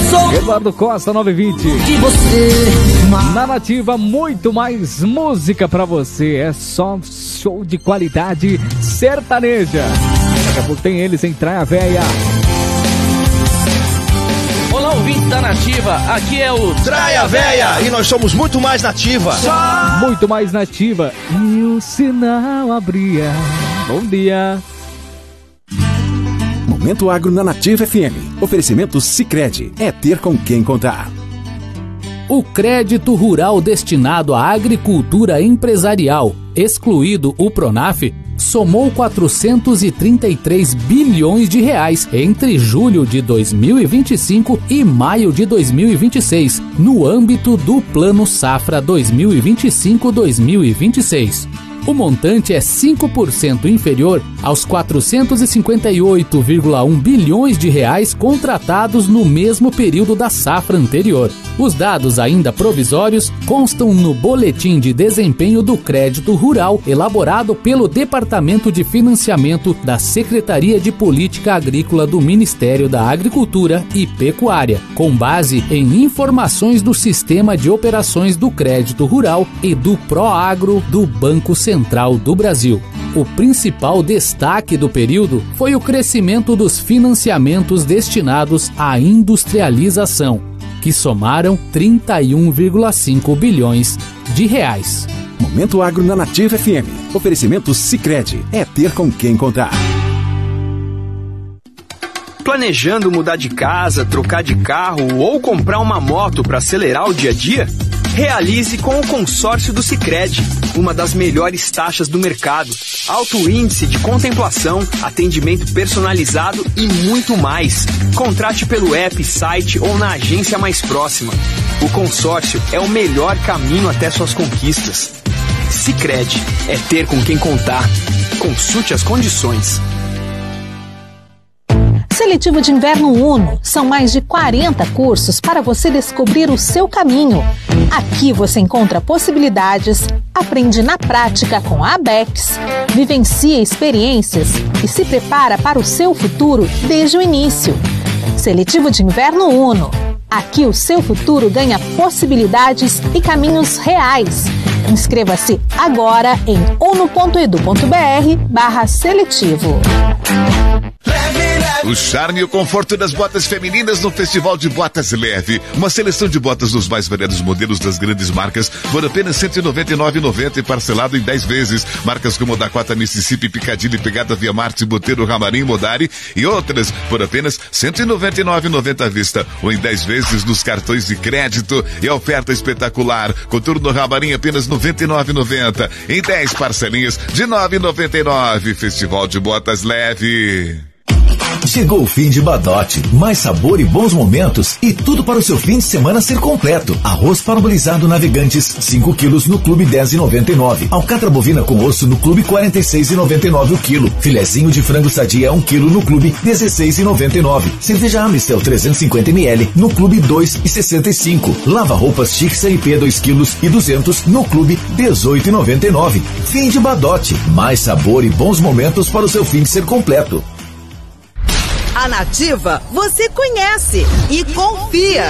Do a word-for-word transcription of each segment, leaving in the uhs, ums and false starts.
sou Eduardo Costa, nove e vinte. de você. Na Nativa, muito mais música pra você. É só show de qualidade sertaneja. Daqui a pouco tem eles em Traia Véia. Olá, ouvinte da Nativa, aqui é o Traia Véia, e nós somos muito mais Nativa. Muito mais Nativa. E o sinal abria. Bom dia. Momento Agro na Nativa F M. Oferecimento Sicredi. É ter com quem contar. O crédito rural destinado à agricultura empresarial, excluído o Pronaf, somou quatrocentos e trinta e três bilhões de reais entre julho de dois mil e vinte e cinco e maio de dois mil e vinte e seis, no âmbito do Plano Safra dois mil e vinte e cinco a dois mil e vinte e seis. O montante é cinco por cento inferior aos quatrocentos e cinquenta e oito vírgula um bilhões de reais contratados no mesmo período da safra anterior. Os dados ainda provisórios constam no Boletim de Desempenho do Crédito Rural, elaborado pelo Departamento de Financiamento da Secretaria de Política Agrícola do Ministério da Agricultura e Pecuária, com base em informações do Sistema de Operações do Crédito Rural e do Proagro do Banco Central do Brasil. O principal destaque do período foi o crescimento dos financiamentos destinados à industrialização, que somaram trinta e um vírgula cinco bilhões de reais. Momento Agro na Nativa F M. Oferecimento Sicredi. É ter com quem contar. Planejando mudar de casa, trocar de carro ou comprar uma moto para acelerar o dia a dia? Realize com o consórcio do Sicredi, uma das melhores taxas do mercado, alto índice de contemplação, atendimento personalizado e muito mais. Contrate pelo app, site ou na agência mais próxima. O consórcio é o melhor caminho até suas conquistas. Sicredi, é ter com quem contar. Consulte as condições. Seletivo de Inverno Uno. São mais de quarenta cursos para você descobrir o seu caminho. Aqui você encontra possibilidades, aprende na prática com a ABEX, vivencia experiências e se prepara para o seu futuro desde o início. Seletivo de Inverno Uno. Aqui o seu futuro ganha possibilidades e caminhos reais. Inscreva-se agora em uno.edu.br barra seletivo. O charme e o conforto das botas femininas no Festival de Botas Leve. Uma seleção de botas dos mais variados modelos das grandes marcas por apenas cento e noventa e nove reais e noventa centavos e parcelado em dez vezes. Marcas como Dakota, Mississippi, Piccadilly, Pegada, Via Marte, Boteiro, Ramarim, Modari e outras por apenas cento e noventa e nove reais e noventa centavos à vista ou em dez vezes nos cartões de crédito. E a oferta espetacular. Coturno Ramarim apenas noventa e nove reais e noventa centavos em dez parcelinhas de nove reais e noventa e nove centavos. Festival de Botas Leve. Chegou o fim de Badote, mais sabor e bons momentos e tudo para o seu fim de semana ser completo. Arroz parabolizado Navegantes, cinco quilos no Clube dez reais e noventa e nove centavos. Alcatra bovina com osso no Clube quarenta e seis reais e noventa e nove centavos o quilo. Filezinho de frango sadia um quilo no Clube dezesseis reais e noventa e nove centavos. Cerveja Amistel trezentos e cinquenta mililitros no Clube dois reais e sessenta e cinco centavos. Lava roupas Chic C I P dois quilos e duzentos no Clube dezoito reais e noventa e nove centavos. Fim de Badote, mais sabor e bons momentos para o seu fim de ser completo. A Nativa você conhece e confia.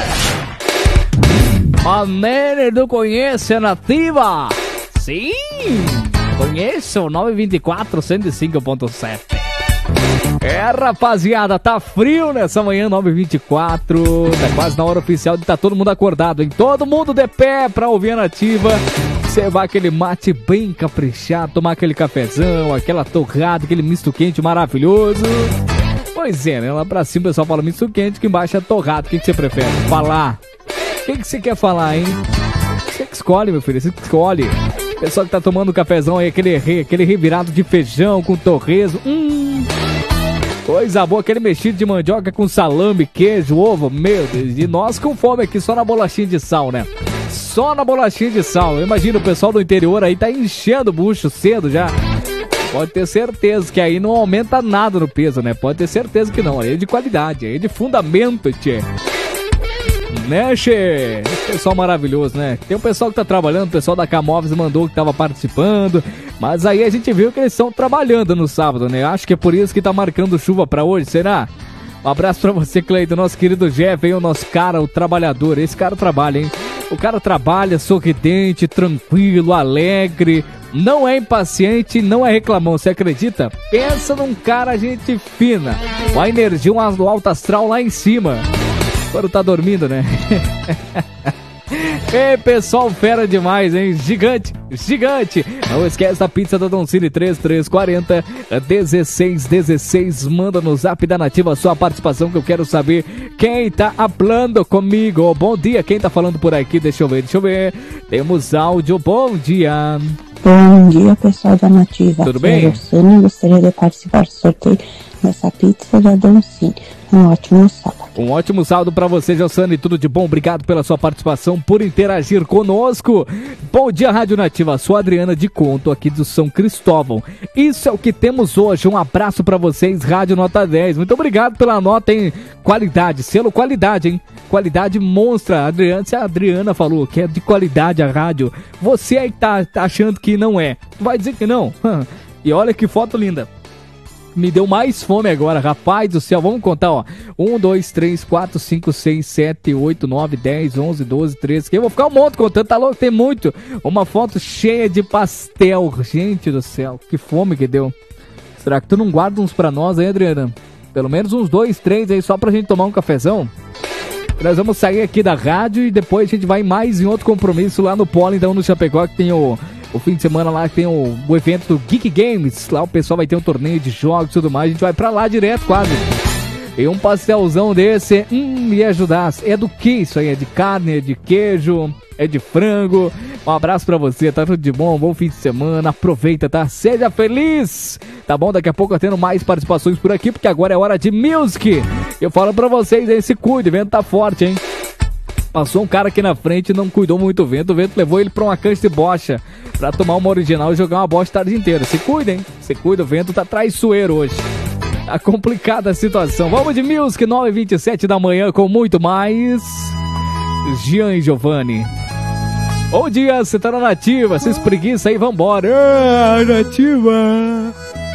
A Nene do Conhece a Nativa. Sim, conheço o nove dois quatro, cento e cinco ponto sete. É, rapaziada, tá frio nessa manhã, nove e vinte e quatro. Tá quase na hora oficial de tá todo mundo acordado, hein? Todo mundo de pé pra ouvir a Nativa. Servar aquele mate bem caprichado, tomar aquele cafezão, aquela torrada, aquele misto quente maravilhoso. Pois é, né? Lá pra cima o pessoal fala misto quente, que embaixo é torrado. O que, que você prefere? Falar. O que, que você quer falar, hein? Você que escolhe, meu filho, você que escolhe. Pessoal que tá tomando cafezão aí, aquele, aquele revirado de feijão com torresmo. Hum... Coisa boa, aquele mexido de mandioca com salame, queijo, ovo, meu Deus. E nós com fome aqui só na bolachinha de sal, né? Só na bolachinha de sal. Imagina o pessoal do interior aí tá enchendo o bucho cedo já. Pode ter certeza que aí não aumenta nada no peso, né? Pode ter certeza que não. Aí é de qualidade, aí é de fundamento, tchê. Né, tchê? Pessoal maravilhoso, né? Tem um pessoal que tá trabalhando, o pessoal da Camóveis mandou que tava participando. Mas aí a gente viu que eles estão trabalhando no sábado, né? Acho que é por isso que tá marcando chuva pra hoje, será? Um abraço pra você, Cleiton, nosso querido Jeff, hein? O nosso cara, o trabalhador. Esse cara trabalha, hein? O cara trabalha sorridente, tranquilo, alegre, não é impaciente, não é reclamão, você acredita? Pensa num cara gente fina, com a energia, um alto astral lá em cima. Quando tá dormindo, né? Ei, pessoal, fera demais, hein? Gigante, gigante. Não esquece da pizza da Don Cine, três três quatro zero, um seis um seis. Manda no zap da Nativa a sua participação, que eu quero saber quem tá falando comigo. Bom dia, quem tá falando por aqui? Deixa eu ver, deixa eu ver. Temos áudio, bom dia. Bom dia, pessoal da Nativa. Tudo bem? Eu Sônia, gostaria de participar do sorteio dessa pizza da Don Cine. Um ótimo sábado. Um ótimo sábado pra você, Josane. Tudo de bom. Obrigado pela sua participação, por interagir conosco. Bom dia, Rádio Nativa. Sou a Adriana de Conto, aqui do São Cristóvão. Isso é o que temos hoje. Um abraço pra vocês, Rádio Nota dez. Muito obrigado pela nota, hein? Qualidade, selo qualidade, hein? Qualidade monstra. Adriana, se a Adriana falou que é de qualidade a rádio, você aí tá, tá achando que não é. Vai dizer que não. E olha que foto linda. Me deu mais fome agora, rapaz do céu. Vamos contar, ó. um, dois, três, quatro, cinco, seis, sete, oito, nove, dez, onze, doze, treze. Eu vou ficar um monte contando, tá louco? Tem muito. Uma foto cheia de pastel. Gente do céu, que fome que deu. Será que tu não guarda uns pra nós aí, Adriana? Pelo menos uns dois, três aí, só pra gente tomar um cafezão? Nós vamos sair aqui da rádio e depois a gente vai mais em outro compromisso lá no Polo, então, no Chapecó, que tem o... O fim de semana lá tem o, o evento do Geek Games. Lá o pessoal vai ter um torneio de jogos e tudo mais. A gente vai pra lá direto quase. E um pastelzão desse, hum, ia ajudar. É do que isso aí? É de carne, é de queijo, é de frango. Um abraço pra você, tá tudo de bom? Bom fim de semana, aproveita, tá? Seja feliz! Tá bom? Daqui a pouco eu tendo mais participações por aqui, porque agora é hora de music. Eu falo pra vocês aí, se cuide, o vento tá forte, hein? Passou um cara aqui na frente e não cuidou muito do vento. O vento levou ele pra uma cancha de bocha pra tomar uma original e jogar uma bocha a tarde inteira. Se cuida, hein? Se cuida, o vento tá traiçoeiro hoje. Tá complicada a situação. Vamos de music, nove e vinte e sete da manhã com muito mais. Gian e Giovanni. Bom dia, você tá na Nativa. Se espreguiça aí, vambora. Ah, Nativa.